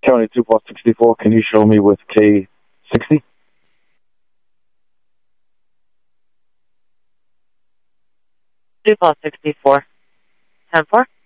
County 2 plus 64. Can you show me with K60? 2 plus 64. 10-4.